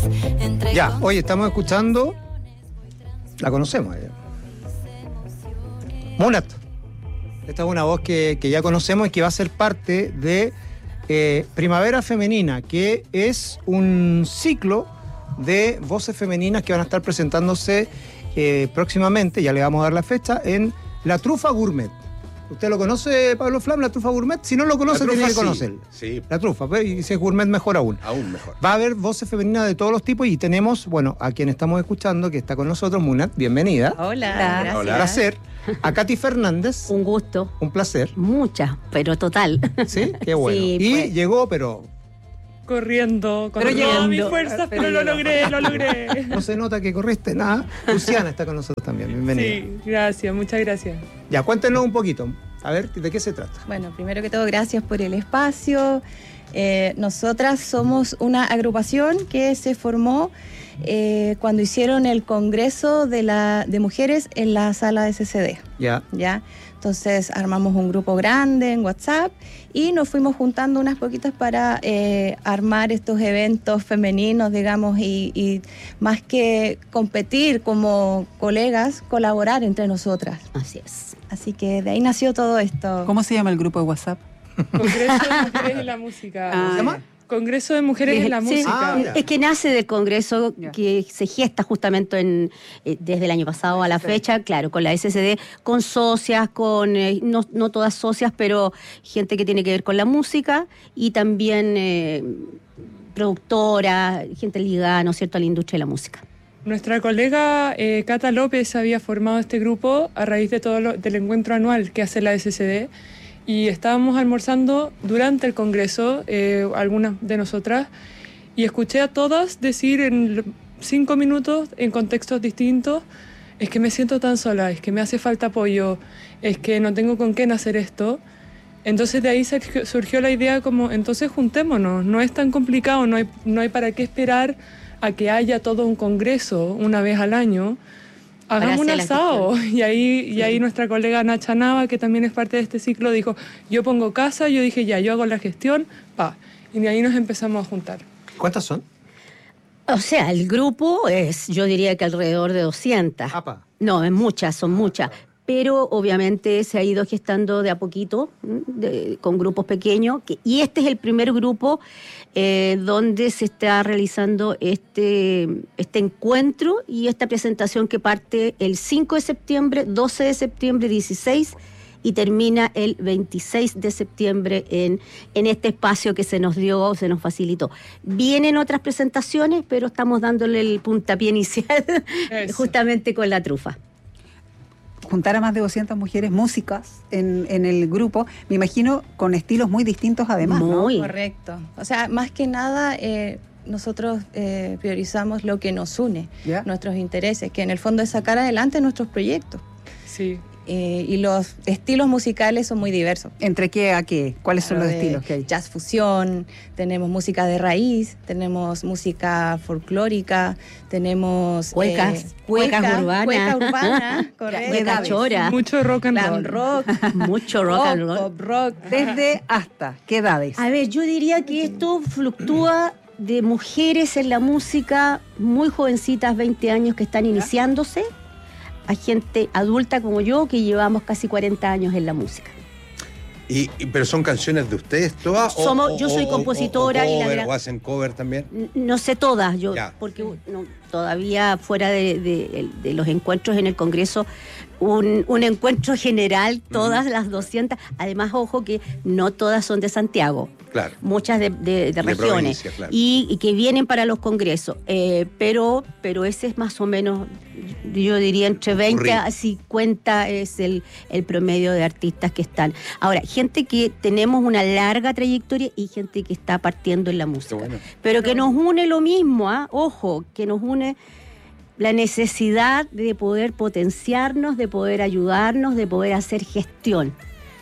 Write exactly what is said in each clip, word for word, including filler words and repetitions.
Ya, oye, estamos escuchando. La conocemos ella. Munat. Esta es una voz que, que ya conocemos y que va a ser parte de eh, Primavera Femenina, que es un ciclo de voces femeninas que van a estar presentándose eh, próximamente, ya le vamos a dar la fecha, en La Trufa Gourmet. ¿Usted lo conoce, Pablo Flam, La Trufa Gourmet? Si no lo conoce, tiene que conocerla. Sí, sí. La Trufa, y si es gourmet, mejor aún. Aún mejor. Va a haber voces femeninas de todos los tipos y tenemos, bueno, a quien estamos escuchando, que está con nosotros, Munat, bienvenida. Hola, gracias. Un placer. A Katy Fernández. Un gusto. Un placer. Muchas, pero total. ¿Sí? Qué bueno. Sí, y pues. llegó, pero... Corriendo, con Pero todas llegando. mis fuerzas, pero lo logré, lo logré. No se nota que corriste nada. Luciana está con nosotros también, bienvenida. Sí, gracias, muchas gracias. Ya, cuéntenos un poquito. A ver, ¿de qué se trata? Bueno, primero que todo, gracias por el espacio. Eh, nosotras somos una agrupación que se formó eh, cuando hicieron el Congreso de, la, de Mujeres en la sala de C C D. Ya. ¿Ya? Entonces armamos un grupo grande en WhatsApp y nos fuimos juntando unas poquitas para eh, armar estos eventos femeninos, digamos, y, y más que competir como colegas, colaborar entre nosotras. Así es. Así que de ahí nació todo esto. ¿Cómo se llama el grupo de WhatsApp? Congreso de Mujeres en la Música. Ah, ¿Se llama? Congreso de Mujeres Es- en la sí, Música. Ah, mira. es que nace del Congreso Ya. que se gesta justamente en, eh, desde el año pasado a la fecha, claro, con la S C D, con socias, con eh, no, no todas socias, pero gente que tiene que ver con la música y también eh, productora, gente ligada, ¿no es cierto?, a la industria de la música. Nuestra colega eh, Cata López había formado este grupo a raíz de todo lo, del encuentro anual que hace la S C D y estábamos almorzando durante el congreso, eh, algunas de nosotras, y escuché a todas decir en cinco minutos, en contextos distintos, es que me siento tan sola, es que me hace falta apoyo, es que no tengo con quién hacer esto. Entonces de ahí surgió, surgió la idea como, entonces juntémonos, no es tan complicado, no hay, no hay para qué esperar a que haya todo un congreso una vez al año, hagamos un hacer la asado. gestión. Y ahí, y ahí nuestra colega Nacha Nava, que también es parte de este ciclo, dijo, yo pongo casa, yo dije, ya, yo hago la gestión, pa. Y de ahí nos empezamos a juntar. ¿Cuántas son? O sea, el grupo es, yo diría que alrededor de doscientas. Apa. No, es muchas, son muchas. Pero obviamente se ha ido gestando de a poquito, de, con grupos pequeños. Que, y este es el primer grupo eh, donde se está realizando este, este encuentro y esta presentación que parte el cinco de septiembre, doce de septiembre, dieciséis y termina el veintiséis de septiembre en, en este espacio que se nos dio, se nos facilitó. Vienen otras presentaciones, pero estamos dándole el puntapié inicial Eso. justamente con la trufa. Juntar a más de doscientas mujeres músicas en, en el grupo, me imagino con estilos muy distintos además, ¿no? Muy. Correcto. O sea, más que nada, eh, nosotros eh, priorizamos lo que nos une, ¿Ya? nuestros intereses, que en el fondo es sacar adelante nuestros proyectos. Sí. Eh, y los estilos musicales son muy diversos. ¿Entre qué a qué? ¿Cuáles son los Claro, de estilos que hay? Jazz fusión, tenemos música de raíz, tenemos música folclórica, tenemos... Cuecas, eh, cuecas cueca, urbanas. Cueca urbana, correcto. Cueca chora, Mucho rock and Glam roll. rock, mucho rock and roll. pop rock. Desde hasta, ¿qué edades? A ver, yo diría que esto fluctúa de mujeres en la música muy jovencitas, veinte años, que están iniciándose, a gente adulta como yo, que llevamos casi cuarenta años en la música. Y, y- ¿Pero son canciones de ustedes todas? o- Somos- o- yo soy o- o- compositora o y la cover, gran- ¿O hacen cover también? N- No sé todas, yo, Ya. porque no, todavía fuera de, de- de los encuentros en el Congreso, un, un encuentro general, todas las doscientas, además, ojo, que no todas son de Santiago. Claro. Muchas de, de- de De regiones provincia, claro. y, y que vienen para los congresos, eh, pero pero ese es más o menos, yo diría entre veinte Ocurrir. a cincuenta es el, el promedio de artistas que están. Ahora, gente que tenemos una larga trayectoria y gente que está partiendo en la música, bueno. pero que nos une lo mismo, ¿ah? Ojo, que nos une la necesidad de poder potenciarnos, de poder ayudarnos, de poder hacer gestión.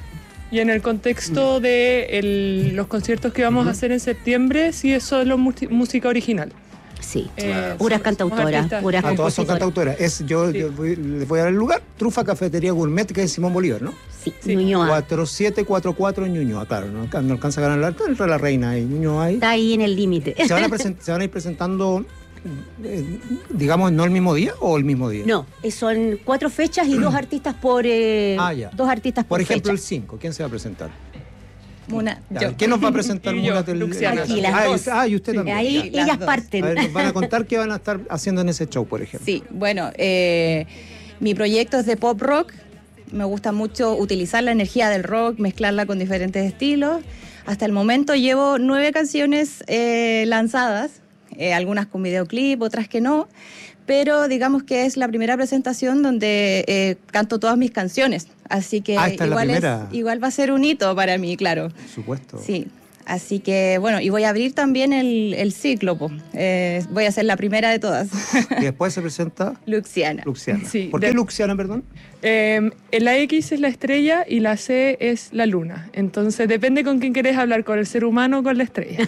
Y en el contexto de el- los conciertos que vamos a hacer en septiembre, sí es solo mu- música original. Sí, Eh, puras somos cantautoras, artistas puras que- Ah, todas son compositoras. cantautoras. Es, yo, Sí. yo voy- les voy a dar el lugar. Trufa Cafetería Gourmet, que es Simón Bolívar, ¿no? Sí, Sí. Ñuñoa. cuatro siete cuatro cuatro en Ñuñoa, claro. No, no alcanza a ganar la, entre la reina y Ñuñoa ahí. Está ahí en el límite. Se van, a present- se van a ir presentando eh, digamos, no el mismo día o el mismo día? No, eh, son cuatro fechas y dos artistas por eh, Ah, ya. dos artistas por, Por ejemplo, fecha. el cinco, ¿quién se va a presentar? Muna, Ya, yo. ¿quién nos va a presentar Y yo, Munat, el- Luciana. el- Aquí, las ah, y dos. usted- ah, y usted también. Ahí las ellas dos. parten. A ver, nos van a contar qué van a estar haciendo en ese show, por ejemplo. Sí, bueno, eh, mi proyecto es de pop rock. Me gusta mucho utilizar la energía del rock, mezclarla con diferentes estilos. Hasta el momento llevo nueve canciones eh, lanzadas, eh, algunas con videoclip, otras que no. Pero digamos que es la primera presentación donde eh, canto todas mis canciones. Así que Ah, esta es la igual, es- primera. igual va a ser un hito para mí, claro. Por supuesto. Sí, así que bueno, y voy a abrir también el, el ciclo, po. Eh, voy a ser la primera de todas. Y después se presenta Luciana. Luciana. Sí, ¿Por qué de- Luciana, perdón? Eh, la X es la estrella y la C es la luna. Entonces depende con quién querés hablar, con el ser humano o con la estrella.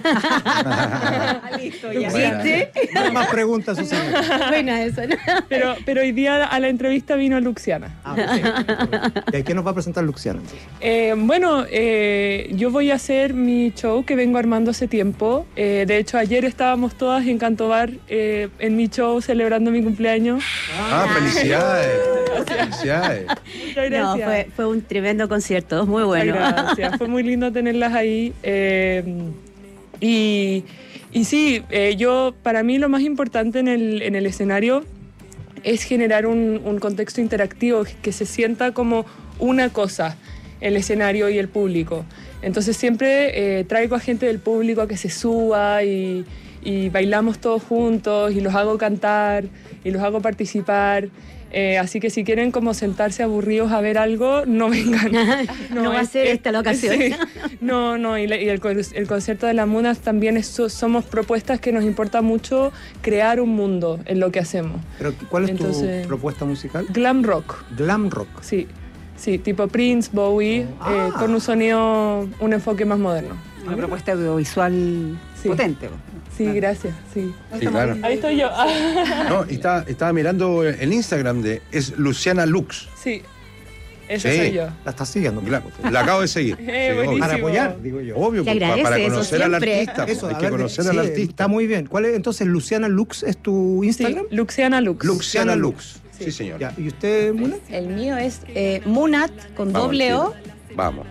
Listo, ya. ¿Viste? No hay más preguntas, Susana. Buena eso, ¿no? Pero, pero hoy día a la entrevista vino Luciana. Ah, perfecto. ¿Y a quién nos va a presentar Luciana? entonces? Eh, bueno, eh, yo voy a hacer mi show que vengo armando hace tiempo. Eh, de hecho, ayer estábamos todas en Canto Bar eh, en mi show celebrando mi cumpleaños. Ah, felicidades. Felicidades. Muchas No, gracias. fue, fue un tremendo concierto, muy bueno. Gracias, fue muy lindo tenerlas ahí. eh, y, y sí, eh, yo, para mí lo más importante en el, en el escenario es generar un, un contexto interactivo, que se sienta como una cosa, el escenario y el público. Entonces siempre eh, traigo a gente del público a que se suba y, y bailamos todos juntos y los hago cantar y los hago participar. Eh, así que si quieren como sentarse aburridos a ver algo, no vengan. No va a ser esta la ocasión. sí. No, no, y, la- y el, con- el concierto de las Munas también es, so- somos propuestas que nos importa mucho crear un mundo en lo que hacemos. Pero, ¿cuál es Entonces- tu propuesta musical? Glam rock, Glam rock. sí. Sí, tipo Prince, Bowie, Ah. eh, con un sonido, un enfoque más moderno. Una propuesta audiovisual Sí. potente. Sí, gracias, sí. Sí, claro. Ahí estoy yo. No, y estaba, estaba mirando el Instagram de es Luciana Lux. Sí, esa Sí. soy yo. La estás siguiendo. La, la acabo de seguir. Eh, Sí, obvio. buenísimo. Para apoyar, digo yo. Obvio, Se pues, pa- agradece para eso conocer al siempre. artista. pues, Eso, hay a que ver, conocer sí, al artista. Está muy bien. ¿Cuál es, entonces, Luciana Lux es tu Sí, Instagram? Luciana Lux. Luciana Lux. Sí, Sí. señor. Ya, ¿y usted, Muna? El mío es eh, Munat con Vamos, doble O, tiro. Vamos.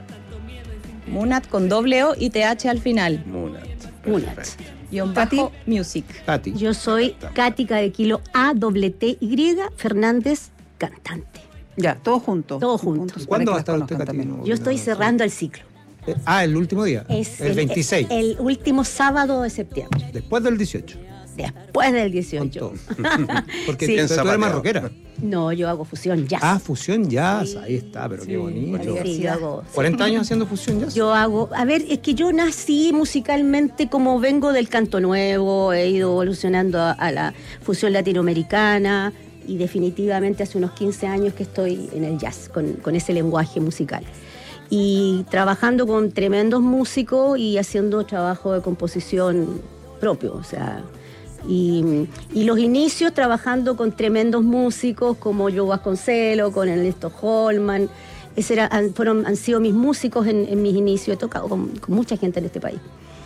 Munat con doble O y T H al final. Munat. Munat. Perfecto. Guión Katy. bajo music. Katy. Yo soy Cática de Kilo A, doble T Y, Fernández, cantante. Ya, todos juntos. Todos juntos. ¿Cuándo va a para que estar los usted, conozcan Katy? también. No, Yo estoy no, cerrando el ciclo. Eh, Ah, el último día. Es el veintiséis. El, último sábado de septiembre, Después del dieciocho. después del Con dieciocho. todo. Porque Sí. tú, tú eres Zapateado. más rockera. No, yo hago fusión jazz. Ah, fusión jazz. Sí. Ahí está, pero qué Sí. bonito. Sí, yo hago. ¿cuarenta años haciendo fusión jazz? Yo hago, a ver, es que yo nací musicalmente como vengo del canto nuevo, he ido evolucionando a, a la fusión latinoamericana y definitivamente hace unos quince años que estoy en el jazz, con, con ese lenguaje musical. Y trabajando con tremendos músicos y haciendo trabajo de composición propio, o sea... Y, y los inicios trabajando con tremendos músicos como Joe Vasconcelos, con Ernesto Holman. Ese era, han, fueron, han sido mis músicos en, en mis inicios. He tocado con, con mucha gente en este país.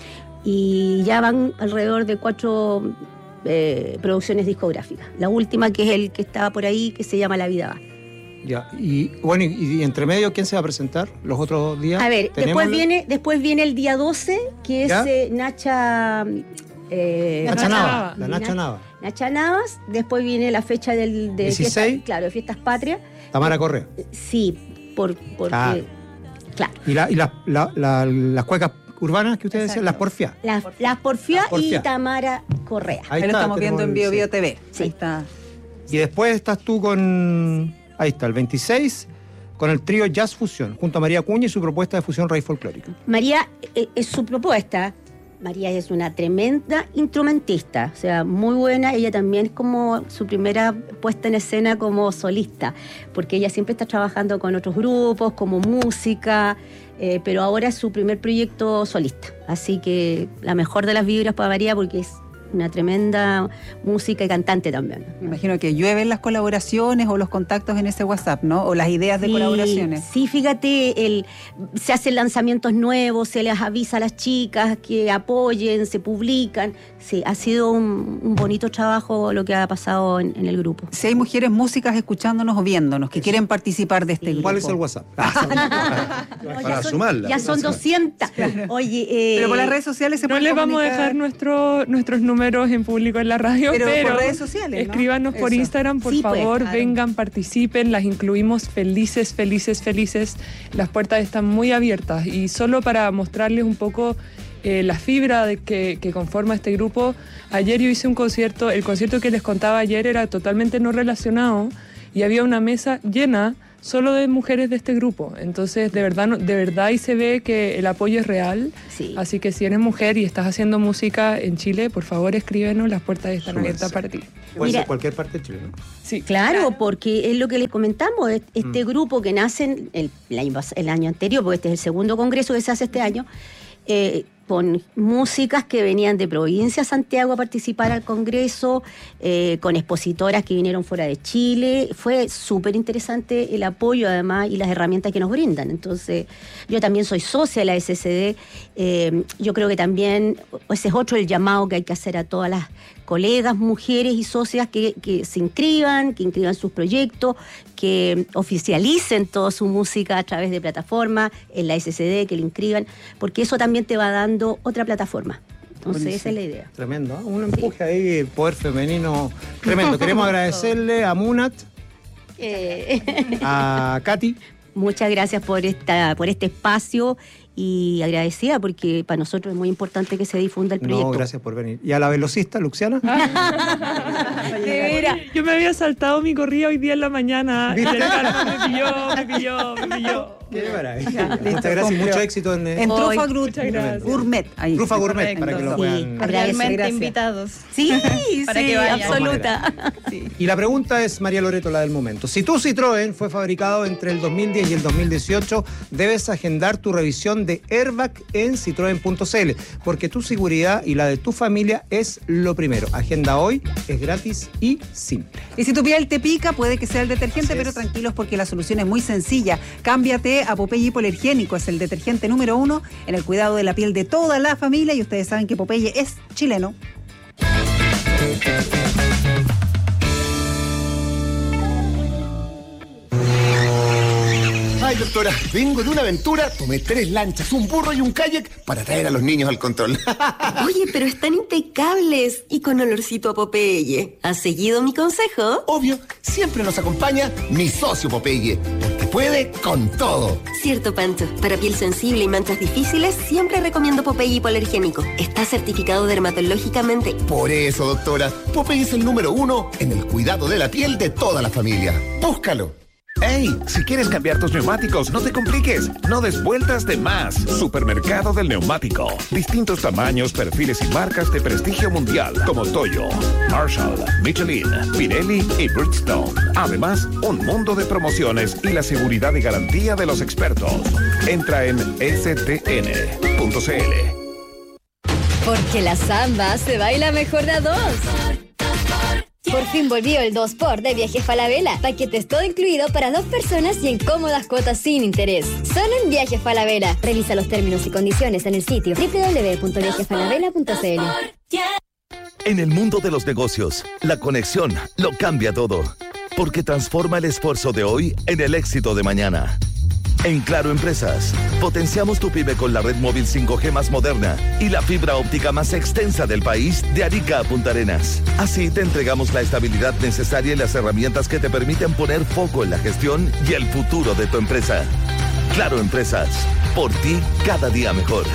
Y ya van alrededor de cuatro eh, producciones discográficas. La última, que es el que estaba por ahí, que se llama La Vida Va. Ya, y bueno, y, y entre medio, ¿quién se va a presentar los otros días? A ver, ¿Tenemos después la- viene, después viene el día doce, que es ¿Ya? eh, Nacha... eh, Nacha Nacha Nava, Nava. la Nacha Nava. Nacha Navas, después viene la fecha del, de dieciséis. fiestas, claro, de fiestas patrias. Tamara Correa. Sí, por, porque, Claro. claro. Y, la, y la- la- la- las cuecas urbanas que ustedes decían, las porfias. Las, las Porfía Las Porfía. y Tamara Correa. Ahí Ahí lo está, estamos viendo en tenemos Bio el- Bio T V. Sí. Ahí está. Y después estás tú con. Ahí está, el veintiséis, con el trío Jazz Fusión, junto a María Cuña y su propuesta de fusión raíz folclórica. María eh, es su propuesta. María es una tremenda instrumentista, o sea, muy buena. Ella también es como su primera puesta en escena como solista, porque ella siempre está trabajando con otros grupos, como música, eh, pero ahora es su primer proyecto solista. Así que la mejor de las vibras para María, porque es una tremenda música y cantante también. Me imagino que llueven las colaboraciones o los contactos en ese WhatsApp, ¿no? O las ideas de Sí, colaboraciones. Sí, fíjate, el, se hacen lanzamientos nuevos, se les avisa a las chicas que apoyen, se publican. Sí, ha sido un, un bonito trabajo lo que ha pasado en, en el grupo. Si hay mujeres músicas escuchándonos o viéndonos que quieren participar de este grupo. ¿Cuál es el WhatsApp? No, Para ya son, sumarla. Ya son doscientas. Oye, eh, Pero por las redes sociales se No puede les vamos a dejar nuestro, nuestros números en público en la radio, Pero pero, por redes sociales, ¿no? escríbanos por Eso. Instagram, por Sí, pues, favor, claro. vengan, participen, las incluimos felices, felices, felices. Las puertas están muy abiertas y solo para mostrarles un poco eh, la fibra de que, que conforma este grupo. Ayer yo hice un concierto, el concierto que les contaba ayer era totalmente no relacionado y había una mesa llena solo de mujeres de este grupo. Entonces, de verdad, no- de verdad ahí se ve que el apoyo es real. Sí. Así que si eres mujer y estás haciendo música en Chile, por favor escríbenos, las puertas están abiertas para ti. Puede Mira. ser cualquier parte de Chile, ¿no? Sí. Claro, porque es lo que les comentamos, es- este grupo que nace en el, el año, pas- el año anterior, porque este es el segundo congreso que se hace este año, eh, con músicas que venían de provincia de Santiago a participar al congreso, eh, con expositoras que vinieron fuera de Chile. Fue súper interesante el apoyo además y las herramientas que nos brindan. Entonces, yo también soy socia de la S S D. Eh, yo creo que también ese es otro el llamado que hay que hacer a todas las colegas, mujeres y socias que, que se inscriban, que inscriban sus proyectos, que oficialicen toda su música a través de plataformas, en la S S D, que le inscriban, porque eso también te va dando otra plataforma. Entonces, Buenísimo. esa es la idea. Tremendo, ¿eh? Un empuje ahí, poder femenino tremendo. Queremos agradecerle a Munat, Eh, a Katy. muchas gracias por esta, por este espacio y agradecida porque para nosotros es muy importante que se difunda el proyecto. No, gracias por venir. Y a la velocista, Luciana. De veras. Yo me había saltado mi corrida hoy día en la mañana. ¿Viste? Y el karma me pilló, me pilló, me pilló. Qué maravilla. Ya, listo, Muchas gracias y cumplió. mucho éxito en, En eh, Trufa Hoy, Gru- muchas gracias. Gourmet. Ahí. Trufa Gourmet, Correcto. para que lo Sí. puedan. Agradece, Realmente gracias. invitados. Sí, Para sí, que vayan. absoluta. Y la pregunta es, María Loreto, la del momento. Si tu Citroën fue fabricado entre el dos mil diez y el dos mil dieciocho, debes agendar tu revisión de airbag en citroen punto c l, porque tu seguridad y la de tu familia es lo primero. Agenda hoy, es gratis y simple. Y si tu piel te pica, puede que sea el detergente, Así pero es. tranquilos porque la solución es muy sencilla. Cámbiate a Popeye Hipoalergénico, es el detergente número uno en el cuidado de la piel de toda la familia y ustedes saben que Popeye es chileno. Ay, doctora, vengo de una aventura, tomé tres lanchas, un burro y un kayak para traer a los niños al control. Oye, pero están impecables y con olorcito a Popeye. ¿Has seguido mi consejo? Obvio, siempre nos acompaña mi socio Popeye, porque puede con todo. Cierto, Pancho. Para piel sensible y manchas difíciles, siempre recomiendo Popeye hipoalergénico. Está certificado dermatológicamente. Por eso, doctora, Popeye es el número uno en el cuidado de la piel de toda la familia. Búscalo. ¡Ey! Si quieres cambiar tus neumáticos, no te compliques. No des vueltas de más. Supermercado del Neumático. Distintos tamaños, perfiles y marcas de prestigio mundial como Toyo, Marshall, Michelin, Pirelli y Bridgestone. Además, un mundo de promociones y la seguridad y garantía de los expertos. Entra en s t n punto c l. Porque la samba se baila mejor de a dos. Por fin volvió el dos por de Viajes Falabella. Paquetes todo incluido para dos personas y en cómodas cuotas sin interés. Solo en Viajes Falabella. Revisa los términos y condiciones en el sitio doble u doble u doble u punto viajes falabella punto c l. En el mundo de los negocios, la conexión lo cambia todo. Porque transforma el esfuerzo de hoy en el éxito de mañana. En Claro Empresas, potenciamos tu pyme con la red móvil cinco G más moderna y la fibra óptica más extensa del país de Arica a Punta Arenas. Así te entregamos la estabilidad necesaria y las herramientas que te permiten poner foco en la gestión y el futuro de tu empresa. Claro Empresas, por ti cada día mejor.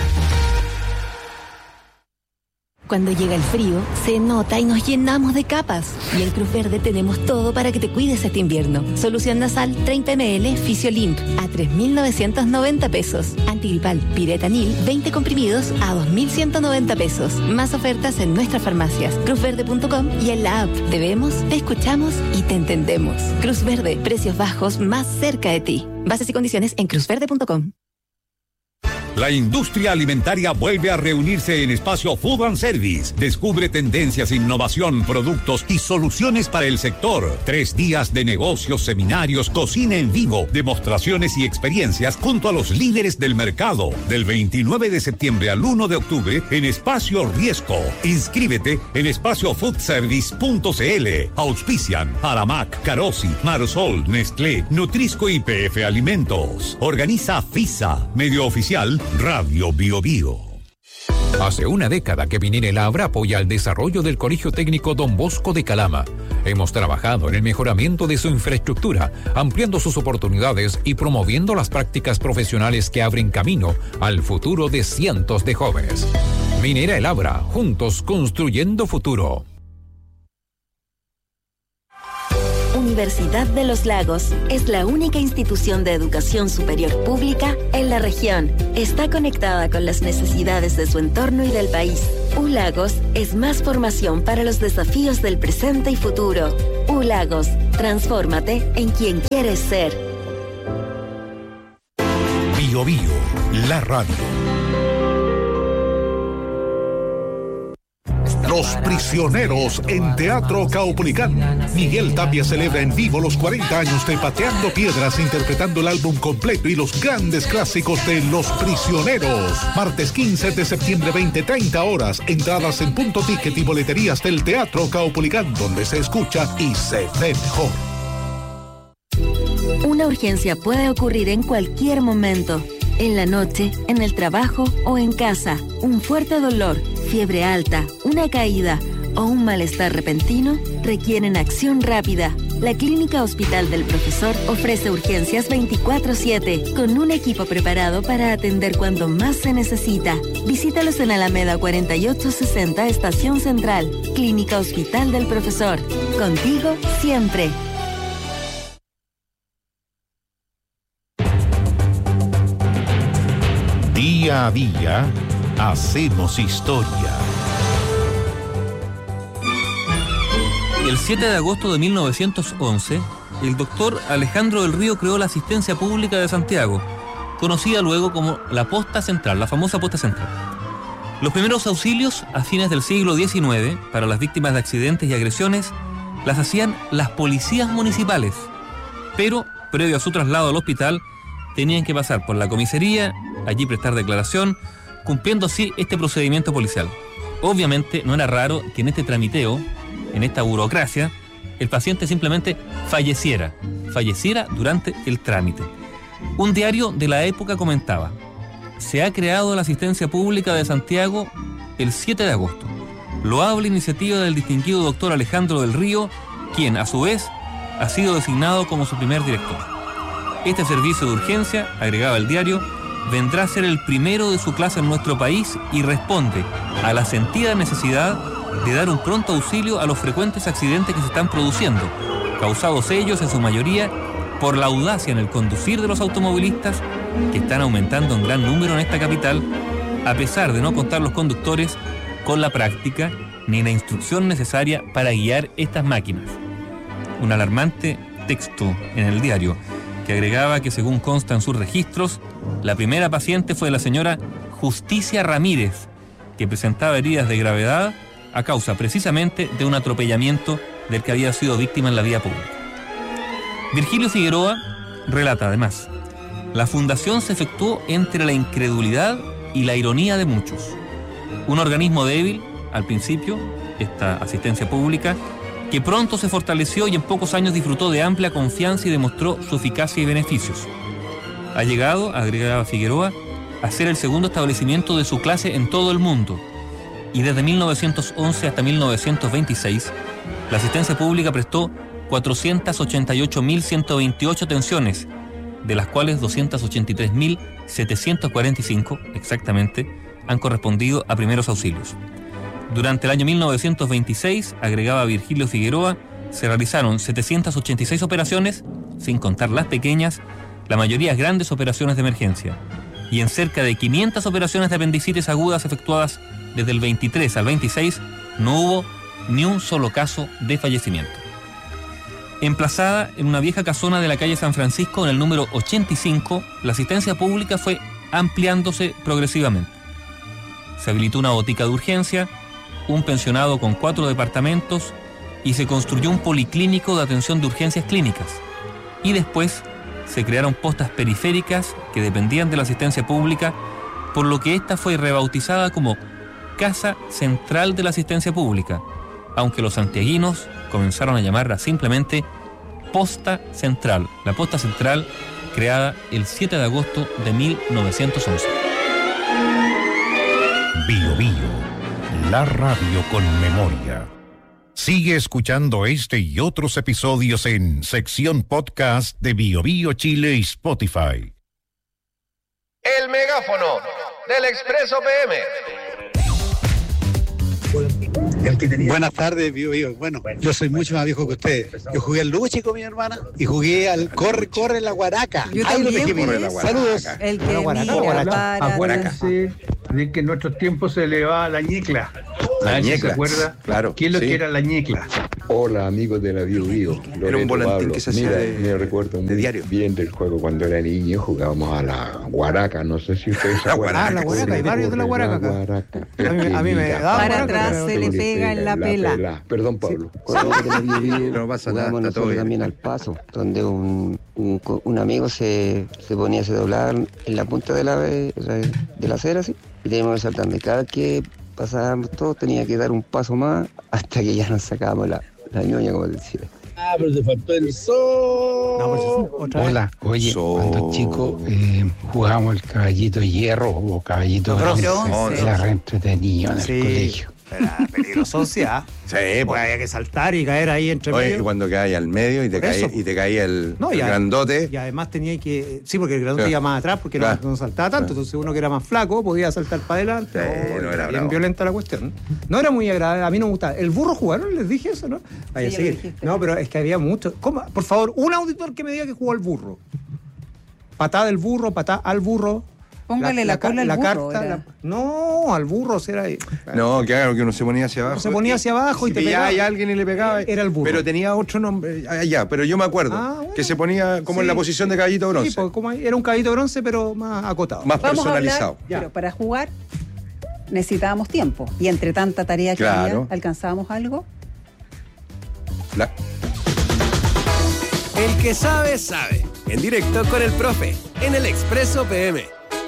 Cuando llega el frío, se nota y nos llenamos de capas. Y en Cruz Verde tenemos todo para que te cuides este invierno. Solución nasal treinta mililitros Fisiolimp a tres mil novecientos noventa pesos. Antigripal Piretanil veinte comprimidos a dos mil ciento noventa pesos. Más ofertas en nuestras farmacias, cruz verde punto com y en la app. Te vemos, te escuchamos y te entendemos. Cruz Verde, precios bajos más cerca de ti. Bases y condiciones en cruz verde punto com. La industria alimentaria vuelve a reunirse en Espacio Food and Service. Descubre tendencias, innovación, productos y soluciones para el sector. Tres días de negocios, seminarios, cocina en vivo, demostraciones y experiencias junto a los líderes del mercado. Del veintinueve de septiembre al uno de octubre en Espacio Riesco. Inscríbete en espacio food service punto c l. Auspician Aramac, Carosi, Marsol, Nestlé, Nutrisco y P F Alimentos. Organiza FISA. Medio oficial Radio Bio Bio. Hace una década que Minera Abra apoya el desarrollo del Colegio Técnico Don Bosco de Calama. Hemos trabajado en el mejoramiento de su infraestructura, ampliando sus oportunidades y promoviendo las prácticas profesionales que abren camino al futuro de cientos de jóvenes. Minera El Abra, juntos construyendo futuro. Universidad de los Lagos es la única institución de educación superior pública en la región. Está conectada con las necesidades de su entorno y del país. U Lagos es más formación para los desafíos del presente y futuro. U Lagos, transfórmate en quien quieres ser. Bio Bio, la radio. Los Prisioneros en Teatro Caupolicán. Miguel Tapia celebra en vivo los cuarenta años de Pateando Piedras, interpretando el álbum completo y los grandes clásicos de Los Prisioneros. Martes quince de septiembre, veinte treinta horas. Entradas en Punto Ticket y boleterías del Teatro Caupolicán, donde se escucha y se ve mejor. Una urgencia puede ocurrir en cualquier momento. En la noche, en el trabajo o en casa. Un fuerte dolor, fiebre alta, una caída o un malestar repentino requieren acción rápida. La Clínica Hospital del Profesor ofrece urgencias veinticuatro siete con un equipo preparado para atender cuando más se necesita. Visítalos en Alameda cuarenta y ocho sesenta, Estación Central. Clínica Hospital del Profesor. Contigo siempre. Día a día, hacemos historia. El siete de agosto de mil novecientos once, el doctor Alejandro del Río creó la Asistencia Pública de Santiago, conocida luego como la Posta Central, la famosa Posta Central. Los primeros auxilios a fines del siglo diecinueve para las víctimas de accidentes y agresiones las hacían las policías municipales, pero previo a su traslado al hospital tenían que pasar por la comisaría, allí prestar declaración, cumpliendo así este procedimiento policial. Obviamente no era raro que en este tramiteo, en esta burocracia, el paciente simplemente falleciera, falleciera durante el trámite. Un diario de la época comentaba: se ha creado la Asistencia Pública de Santiago el siete de agosto. Loable iniciativa del distinguido doctor Alejandro del Río, quien a su vez ha sido designado como su primer director. Este servicio de urgencia, agregaba el diario, vendrá a ser el primero de su clase en nuestro país y responde a la sentida necesidad de dar un pronto auxilio a los frecuentes accidentes que se están produciendo, causados ellos en su mayoría por la audacia en el conducir de los automovilistas, que están aumentando en gran número en esta capital, a pesar de no contar los conductores con la práctica ni la instrucción necesaria para guiar estas máquinas. Un alarmante texto en el diario que agregaba que, según consta en sus registros, la primera paciente fue la señora Justicia Ramírez, que presentaba heridas de gravedad a causa precisamente de un atropellamiento del que había sido víctima en la vía pública. Virgilio Figueroa relata además: la fundación se efectuó entre la incredulidad y la ironía de muchos. Un organismo débil, al principio, esta asistencia pública, que pronto se fortaleció y en pocos años disfrutó de amplia confianza y demostró su eficacia y beneficios. Ha llegado, agregaba Figueroa, a ser el segundo establecimiento de su clase en todo el mundo. Y desde mil novecientos once hasta mil novecientos veintiséis, la asistencia pública prestó cuatrocientas ochenta y ocho mil ciento veintiocho atenciones, de las cuales doscientas ochenta y tres mil setecientos cuarenta y cinco, exactamente, han correspondido a primeros auxilios. Durante el año mil novecientos veintiséis, agregaba Virgilio Figueroa, se realizaron setecientas ochenta y seis operaciones, sin contar las pequeñas, la mayoría grandes operaciones de emergencia, y en cerca de quinientas operaciones de apendicitis agudas efectuadas desde el veintitrés al veintiséis, no hubo ni un solo caso de fallecimiento. Emplazada en una vieja casona de la calle San Francisco, en el número ochenta y cinco, la asistencia pública fue ampliándose progresivamente. Se habilitó una botica de urgencia, un pensionado con cuatro departamentos y se construyó un policlínico de atención de urgencias clínicas. Y después se crearon postas periféricas que dependían de la asistencia pública, por lo que esta fue rebautizada como Casa Central de la Asistencia Pública, aunque los santiaguinos comenzaron a llamarla simplemente Posta Central. La Posta Central, creada el siete de agosto de mil novecientos once. Bio Bio, la radio con memoria. Sigue escuchando este y otros episodios en sección podcast de Bio Bio Chile y Spotify. El megáfono del Expreso P M. Buenas tardes, Bio Bio. Bueno, yo soy mucho más viejo que ustedes. Yo jugué al luche con mi hermana y jugué al corre, corre la guaraca. Yo Ahí lo también, dejé. corre la guaraca. Saludos. El que La guaraca, mira guaraca. para Acuérdense de que en nuestros tiempos se elevaba la ñicla. La ¿Alguien ñecla, se acuerda? claro, ¿Quién es lo sí. que era la ñicla? Hola amigos de la Bio Bio. Era un volantín que se hacía Mira, de- me recuerdo muy diario. bien del juego cuando era niño, jugábamos a la guaraca, no sé si ustedes se La acuerdan. guaraca, Ah, la guaraca, hay varios de la guaraca acá. guaraca, A mí- a mí me pequeñita, daba Para guaraca, atrás pero se le pega en la pela. Perdón, Pablo. No pasa nada, Jugamos está todo nosotros bien. también al paso, donde un, un, co- un amigo se, se ponía, se doblaba en la punta de la, de la acera, así, y teníamos que saltar. Y cada vez que pasábamos todos tenía que dar un paso más hasta que ya nos sacábamos la, la ñoña, como decía. Ah, pero te faltó el sol. Hola, oye, cuando chico eh, jugábamos el caballito de hierro o caballito de Bronce. bronce. Era re entretenido en el Sí. colegio. Era peligrosidad. Sí, Pues pues. había que saltar y caer ahí entre Oye, y medio. cuando caía al medio y te Por eso. caía, y te caía el, No, el y a- grandote. Y además tenía que. Sí, porque el grandote Claro. iba más atrás porque no- Claro. no, saltaba tanto. Entonces uno que era más flaco podía saltar para adelante. Sí, Oh, no era bien bravo. violenta la cuestión. No era muy agradable. A mí no me gustaba. ¿El burro jugaron? ¿Les dije eso, no? Vaya a Sí, ya lo seguir. dijiste. No, pero es que había mucho. ¿Cómo? Por favor, un auditor que me diga que jugó al burro. Patada del burro, patada al burro. Póngale la ca- cola al la burro, carta, era. la- no, al burro será. No, claro, que uno se ponía hacia abajo. Se ponía hacia abajo y si te pillaba pegaba. a alguien y le pegaba. Era el burro. Pero tenía otro nombre. Ah, ya, pero yo me acuerdo. Ah, bueno. Que se ponía como en la Sí. posición de caballito bronce. Sí, porque como era un caballito bronce, pero más acotado. Más Vamos a personalizado. hablar, pero para jugar necesitábamos tiempo. Y entre tanta tarea que Claro. había, ¿alcanzábamos algo? La- El que sabe, sabe. En directo con el profe, en el Expreso P M.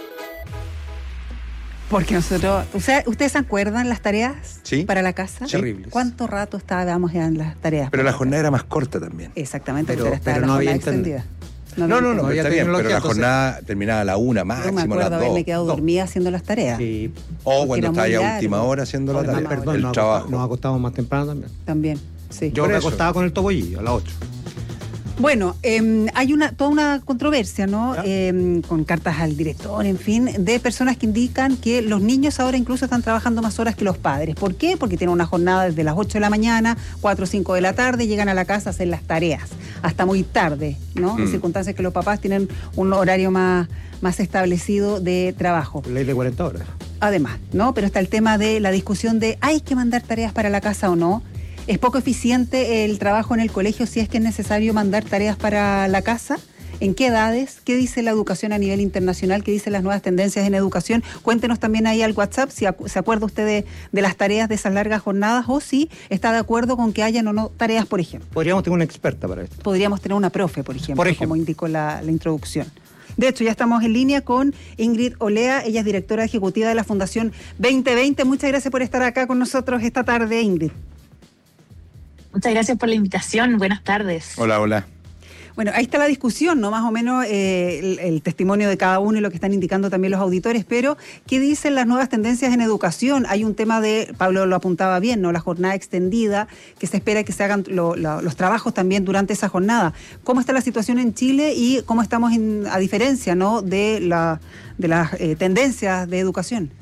Porque nosotros, o sea, ¿ustedes se acuerdan las tareas Sí. para la casa? Sí. Terribles. ¿Cuánto rato estábamos ya en las tareas? Pero la jornada era más corta también. Exactamente, Pero- pero, estaba pero la no había jornada internet. extendida. No, había no, no, internet. pero había está bien, pero tecnología, la entonces- jornada terminaba a la una, Yo me máximo acuerdo las haberme dos. quedado Dos. dormida haciendo las tareas. Sí. O Porque cuando era estaba muy ya a largo. última hora haciendo la Además, tarea. perdón, el nos, trabajo. nos acostábamos más temprano también. También, sí. Yo Por me eso. acostaba con el topollillo a las ocho. Bueno, eh, hay una toda una controversia, ¿no? Ya. Eh, con cartas al director, en fin, de personas que indican que los niños ahora incluso están trabajando más horas que los padres. ¿Por qué? Porque tienen una jornada desde las ocho de la mañana, cuatro o cinco de la tarde, llegan a la casa a hacer las tareas, hasta muy tarde, ¿no? En Mm. circunstancias que los papás tienen un horario más, más establecido de trabajo. Ley de cuarenta horas. Además, ¿no? Pero está el tema de la discusión de ¿hay que mandar tareas para la casa o no? ¿Es poco eficiente el trabajo en el colegio si es que es necesario mandar tareas para la casa? ¿En qué edades? ¿Qué dice la educación a nivel internacional? ¿Qué dicen las nuevas tendencias en educación? Cuéntenos también ahí al WhatsApp si acu- se acuerda usted de, de las tareas de esas largas jornadas o si está de acuerdo con que hayan o no tareas, por ejemplo. Podríamos tener una experta para esto. Podríamos tener una profe, por ejemplo, Por ejemplo. como indicó la, la introducción. De hecho, ya estamos en línea con Ingrid Olea, ella es directora ejecutiva de la Fundación veinte veinte. Muchas gracias por estar acá con nosotros esta tarde, Ingrid. Muchas gracias por la invitación. Buenas tardes. Hola, hola. Bueno, ahí está la discusión, ¿no? Más o menos eh, el, el testimonio de cada uno y lo que están indicando también los auditores, pero ¿qué dicen las nuevas tendencias en educación? Hay un tema de, Pablo lo apuntaba bien, ¿no? La jornada extendida, que se espera que se hagan lo- lo- los trabajos también durante esa jornada. ¿Cómo está la situación en Chile y cómo estamos en- a diferencia, ¿no? de, la, de las eh, tendencias de educación?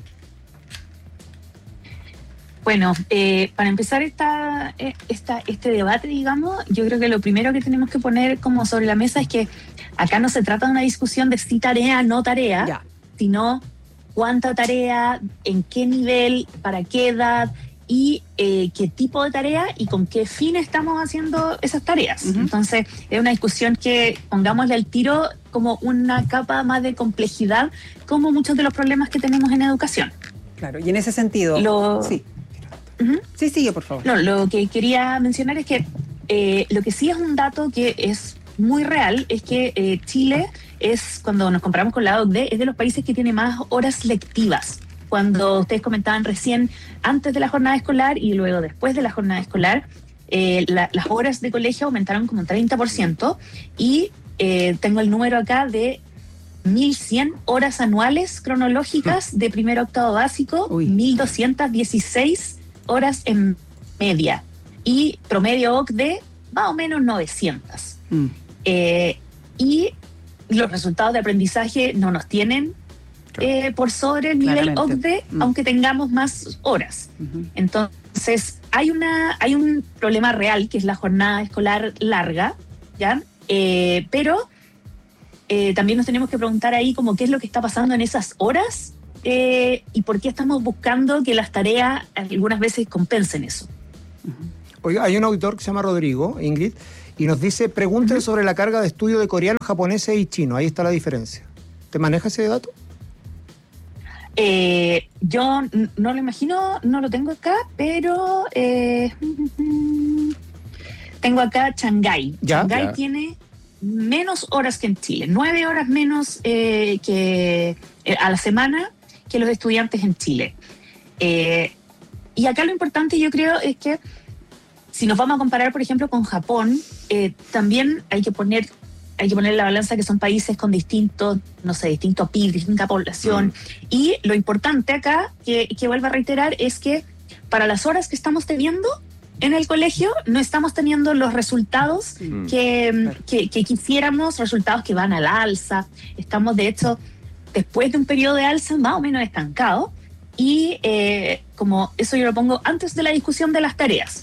Bueno, eh, para empezar esta, eh, esta, este debate, digamos, yo creo que lo primero que tenemos que poner como sobre la mesa es que acá no se trata de una discusión de si tarea, no tarea, Ya. sino cuánta tarea, en qué nivel, para qué edad y eh, qué tipo de tarea y con qué fin estamos haciendo esas tareas. Uh-huh. Entonces, es una discusión que pongámosle al tiro como una capa más de complejidad, como muchos de los problemas que tenemos en educación. Claro, y en ese sentido... Lo... Sí. Uh-huh. Sí, sigue, por favor. No, lo que quería mencionar es que eh, lo que sí es un dato que es muy real es que eh, Chile es, cuando nos comparamos con la O C D E, es de los países que tiene más horas lectivas. Cuando ustedes comentaban recién, antes de la jornada escolar y luego después de la jornada escolar, eh, la, las horas de colegio aumentaron como un treinta por ciento y eh, tengo el número acá de mil cien horas anuales cronológicas de primero a octavo básico, Uy. mil doscientas dieciséis horas en media y promedio O C D E más o menos novecientas. Mm. Eh, y los resultados de aprendizaje no nos tienen Eh, por sobre el nivel O C D E, mm. aunque tengamos más horas. Uh-huh. Entonces, hay una hay un problema real, que es la jornada escolar larga, ¿ya? Eh, pero eh, también nos tenemos que preguntar ahí como qué es lo que está pasando en esas horas eh, y por qué estamos buscando que las tareas algunas veces compensen eso. Uh-huh. Oiga, hay un auditor que se llama Rodrigo, Ingrid, y nos dice, pregunten uh-huh. sobre la carga de estudio de coreano, japonés y chino. Ahí está la diferencia. ¿Te maneja ese dato? Eh, yo n- no lo imagino, no lo tengo acá, pero eh, tengo acá Shanghái. ¿Ya? Shanghái Ya. tiene menos horas que en Chile, nueve horas menos eh, que eh, a la semana que los estudiantes en Chile. Eh, y acá lo importante yo creo es que si nos vamos a comparar, por ejemplo, con Japón, eh, también hay que poner hay que poner en la balanza que son países con distintos, no sé, distinto P I B, distinta población. Mm. Y lo importante acá, que, que vuelvo a reiterar, es que para las horas que estamos teniendo en el colegio, no estamos teniendo los resultados mm. que, claro. que, que quisiéramos, resultados que van al alza. Estamos, de hecho, después de un periodo de alza, más o menos estancados. Y eh, como eso yo lo pongo antes de la discusión de las tareas.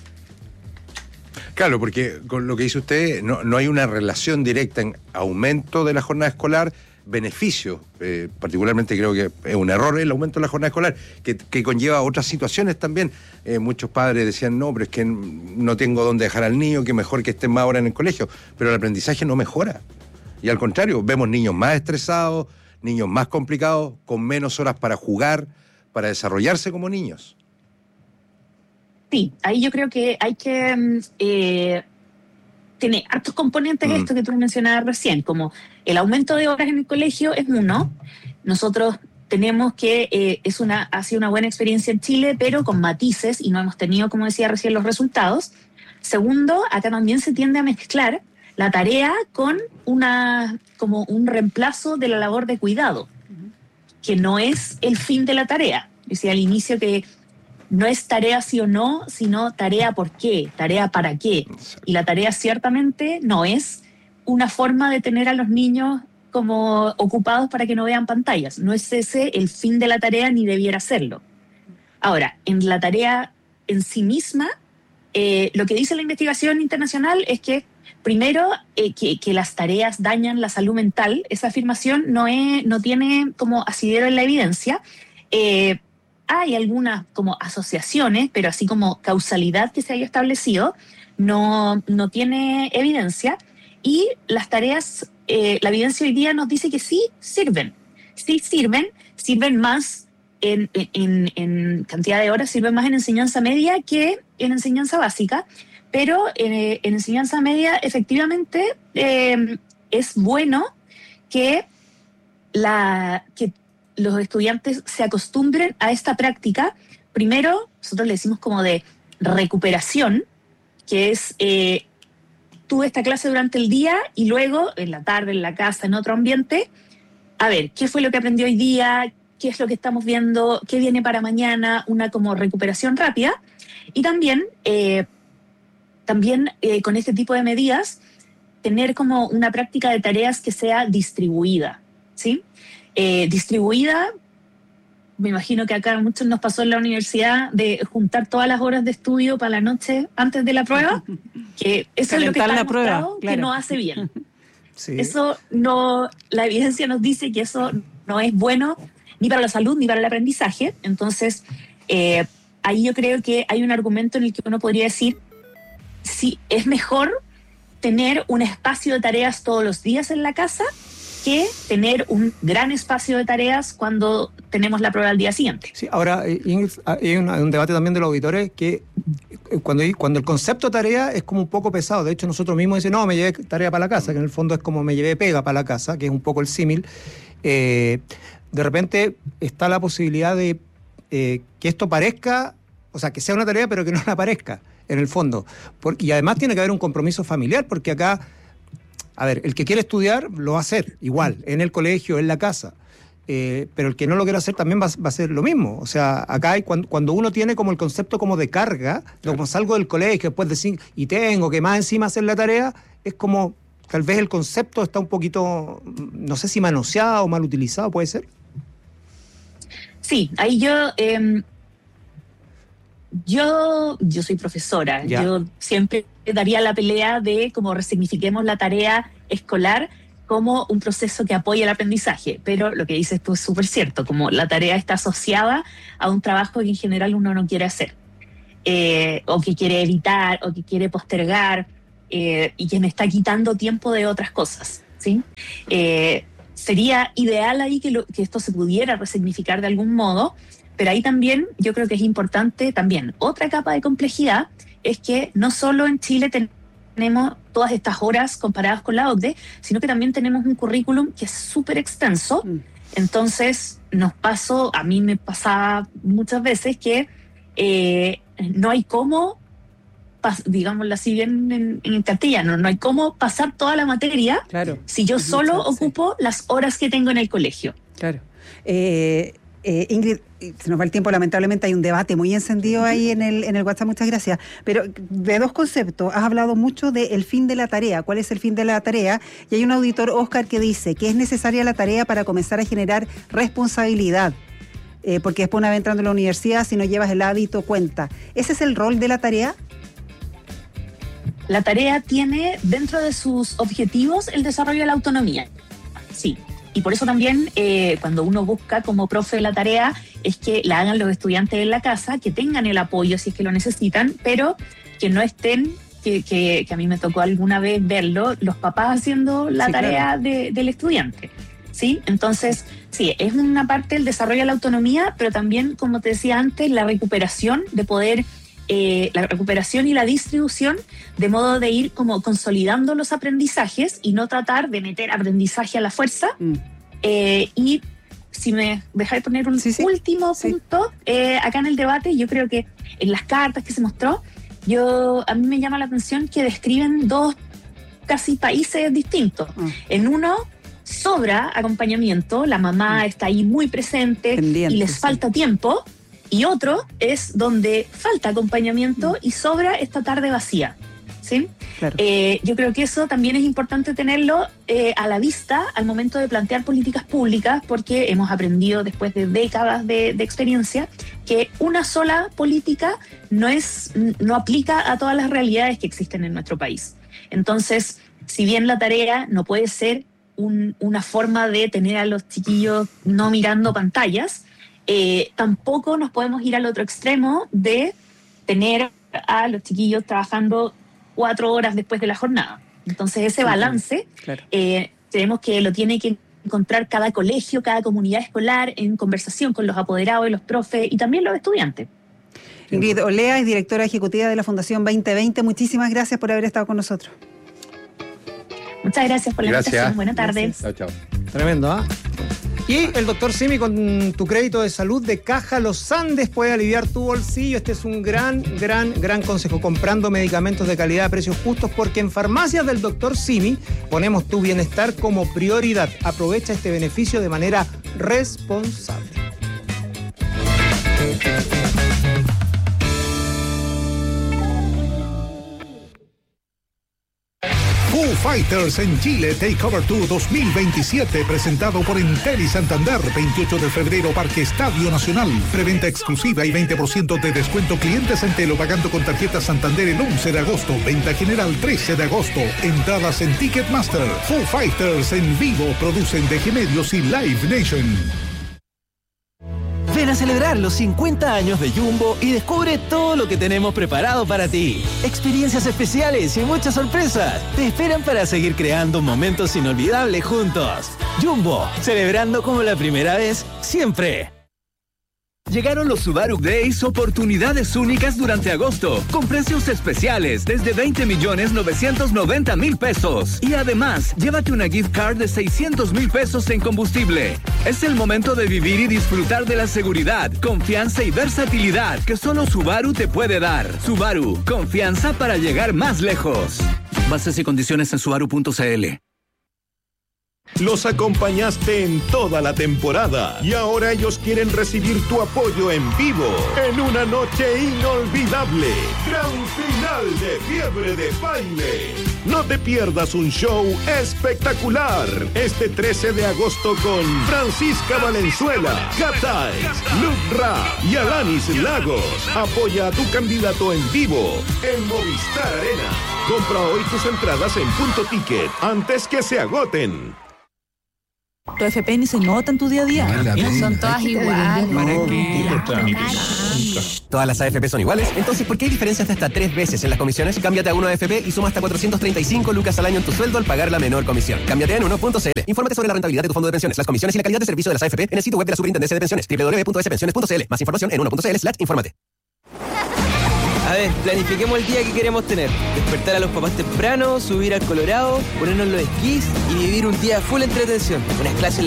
Claro, porque con lo que dice usted, no, no hay una relación directa en aumento de la jornada escolar, beneficio. Eh, particularmente creo que es un error el aumento de la jornada escolar, que, que conlleva otras situaciones también. Eh, muchos padres decían, no, pero es que no tengo dónde dejar al niño, que mejor que esté más horas en el colegio. Pero el aprendizaje no mejora. Y al contrario, vemos niños más estresados, niños más complicados, con menos horas para jugar, para desarrollarse como niños. Sí, ahí yo creo que hay que eh, tener hartos componentes, mm. esto que tú mencionabas recién, como el aumento de horas en el colegio es uno. Nosotros tenemos que, eh, es una, ha sido una buena experiencia en Chile, pero con matices, y no hemos tenido, como decía recién, los resultados. Segundo, acá también se tiende a mezclar la tarea con una, como un reemplazo de la labor de cuidado, uh-huh. que no es el fin de la tarea. Decía al inicio que no es tarea sí o no, sino tarea por qué, tarea para qué. Y la tarea ciertamente no es una forma de tener a los niños como ocupados para que no vean pantallas. No es ese el fin de la tarea ni debiera serlo. Ahora, en la tarea en sí misma, eh, lo que dice la investigación internacional es que primero, eh, que, que las tareas dañan la salud mental. Esa afirmación no, es, no tiene como asidero en la evidencia. Eh, Hay algunas como asociaciones, pero así como causalidad que se haya establecido, no, no tiene evidencia. Y las tareas, eh, la evidencia hoy día nos dice que sí sirven. Sí sirven, sirven más en, en, en cantidad de horas, sirven más en enseñanza media que en enseñanza básica. Pero eh, en enseñanza media, efectivamente, eh, es bueno que la... que los estudiantes se acostumbren a esta práctica. Primero, nosotros le decimos como de recuperación, que es, eh, tuve esta clase durante el día y luego, en la tarde, en la casa, en otro ambiente, a ver, ¿qué fue lo que aprendí hoy día? ¿Qué es lo que estamos viendo? ¿Qué viene para mañana? Una como recuperación rápida. Y también, eh, también eh, con este tipo de medidas, tener como una práctica de tareas que sea distribuida, ¿sí? Eh, distribuida, me imagino que acá a muchos nos pasó en la universidad de juntar todas las horas de estudio para la noche antes de la prueba, que eso es lo que está demostrado, claro, que no hace bien. Sí. Eso no, la evidencia nos dice que eso no es bueno ni para la salud ni para el aprendizaje. Entonces, eh, ahí yo creo que hay un argumento en el que uno podría decir, sí, es mejor tener un espacio de tareas todos los días en la casa que tener un gran espacio de tareas cuando tenemos la prueba al día siguiente. Sí, ahora hay un, un debate también de los auditores que cuando, cuando el concepto tarea es como un poco pesado, de hecho nosotros mismos decimos, no, me llevé tarea para la casa, que en el fondo es como me llevé pega para la casa, que es un poco el símil. Eh, de repente está la posibilidad de eh, que esto parezca, o sea, que sea una tarea pero que no la parezca, en el fondo. Porque, y además tiene que haber un compromiso familiar, porque acá, a ver, el que quiere estudiar lo va a hacer igual, en el colegio, en la casa. Eh, pero el que no lo quiere hacer también va, va a hacer lo mismo. O sea, acá hay cuando, cuando uno tiene como el concepto como de carga, claro, como salgo del colegio después de cinco, y tengo que más encima hacer la tarea, es como, tal vez el concepto está un poquito, no sé si manoseado o mal utilizado, ¿puede ser? Sí, ahí yo... Eh, yo, yo soy profesora, ya. Yo siempre daría la pelea de cómo resignifiquemos la tarea escolar como un proceso que apoya el aprendizaje, pero lo que dices tú es súper cierto, como la tarea está asociada a un trabajo que en general uno no quiere hacer, eh, o que quiere evitar, o que quiere postergar, eh, y que me está quitando tiempo de otras cosas, ¿sí? Eh, sería ideal ahí que, lo, que esto se pudiera resignificar de algún modo, pero ahí también yo creo que es importante también otra capa de complejidad, es que no solo en Chile ten, tenemos todas estas horas comparadas con la O C D E, sino que también tenemos un currículum que es súper extenso. Mm. Entonces nos pasó, a mí me pasaba muchas veces que eh, no hay cómo, pas, digámoslo así bien en, en castellano, no hay cómo pasar toda la materia, claro, si yo solo mucho, ocupo sí. las horas que tengo en el colegio. Claro. Eh, eh, Ingrid, se nos va el tiempo, lamentablemente hay un debate muy encendido ahí en el, en el WhatsApp, muchas gracias, pero de dos conceptos, has hablado mucho del fin de la tarea, ¿cuál es el fin de la tarea? Y hay un auditor, Oscar, que dice que es necesaria la tarea para comenzar a generar responsabilidad, eh, porque después una vez entrando a la universidad, si no llevas el hábito, cuenta. ¿Ese es el rol de la tarea? La tarea tiene dentro de sus objetivos el desarrollo de la autonomía, sí. Y por eso también eh, cuando uno busca como profe la tarea es que la hagan los estudiantes en la casa, que tengan el apoyo si es que lo necesitan, pero que no estén, que, que, que a mí me tocó alguna vez verlo, los papás haciendo la sí, tarea claro. de, del estudiante. ¿Sí? Entonces, sí, es una parte del desarrollo de la autonomía, pero también, como te decía antes, la recuperación de poder... Eh, la recuperación y la distribución de modo de ir como consolidando los aprendizajes y no tratar de meter aprendizaje a la fuerza. Mm. Eh, y si me dejáis poner un sí, sí. último sí. punto eh, acá en el debate, yo creo que en las cartas que se mostró, yo a mí me llama la atención que describen dos casi países distintos. Mm. En uno sobra acompañamiento, la mamá mm. está ahí muy presente Pendiente, y les sí. falta tiempo. Y otro es donde falta acompañamiento y sobra esta tarde vacía, ¿sí? Claro. Eh, yo creo que eso también es importante tenerlo eh, a la vista al momento de plantear políticas públicas, porque hemos aprendido después de décadas de, de experiencia que una sola política no es, no aplica a todas las realidades que existen en nuestro país. Entonces, si bien la tarea no puede ser un, una forma de tener a los chiquillos no mirando pantallas, Eh, tampoco nos podemos ir al otro extremo de tener a los chiquillos trabajando cuatro horas después de la jornada. Entonces ese balance claro. eh, creemos que lo tiene que encontrar cada colegio, cada comunidad escolar en conversación con los apoderados y los profes y también los estudiantes. Ingrid Olea es directora ejecutiva de la Fundación veinte veinte. Muchísimas gracias por haber estado con nosotros. Muchas gracias por la gracias. invitación. Buenas tardes. Chao, chao. Tremendo, ¿ah? ¿eh? Y el doctor Simi, con tu crédito de salud de Caja Los Andes, puede aliviar tu bolsillo. Este es un gran, gran, gran consejo. Comprando medicamentos de calidad a precios justos, porque en farmacias del doctor Simi ponemos tu bienestar como prioridad. Aprovecha este beneficio de manera responsable. Foo Fighters en Chile Takeover Tour dos mil veintisiete, presentado por Entel y Santander, veintiocho de febrero, Parque Estadio Nacional. Preventa exclusiva y veinte por ciento de descuento clientes Entel o pagando con tarjeta Santander el once de agosto. Venta general trece de agosto. Entradas en Ticketmaster. Foo Fighters en vivo, producen D G Medios y Live Nation. Ven a celebrar los cincuenta años de Jumbo y descubre todo lo que tenemos preparado para ti. Experiencias especiales y muchas sorpresas te esperan para seguir creando momentos inolvidables juntos. Jumbo, celebrando como la primera vez, siempre. Llegaron los Subaru Days, oportunidades únicas durante agosto, con precios especiales desde veinte millones novecientos noventa mil pesos. Y además, llévate una gift card de seiscientos mil pesos en combustible. Es el momento de vivir y disfrutar de la seguridad, confianza y versatilidad que solo Subaru te puede dar. Subaru, confianza para llegar más lejos. Bases y condiciones en subaru punto c l. Los acompañaste en toda la temporada y ahora ellos quieren recibir tu apoyo en vivo en una noche inolvidable. Gran final de Fiebre de Baile. No te pierdas un show espectacular este trece de agosto con Francisca Valenzuela, Cat Eyes, Luke Ra y Alanis Lagos. Apoya a tu candidato en vivo en Movistar Arena. Compra hoy tus entradas en Punto Ticket antes que se agoten. Tu F P ni se nota en tu día a día. No, son todas iguales. ¿Para qué? ¿Todas las A F P son iguales? Entonces, ¿por qué hay diferencias de hasta tres veces en las comisiones? Cámbiate a uno A F P y suma hasta cuatrocientos treinta y cinco lucas al año en tu sueldo al pagar la menor comisión. Cámbiate en uno punto c l. Infórmate sobre la rentabilidad de tu fondo de pensiones, las comisiones y la calidad de servicio de las A F P en el sitio web de la Superintendencia de Pensiones, doble u doble u doble u punto s pensiones punto c l. Más información en uno punto c l slash infórmate. A ver, planifiquemos el día que queremos tener. Despertar a los papás temprano, subir al Colorado, ponernos los esquís y vivir un día full entretención. Unas clases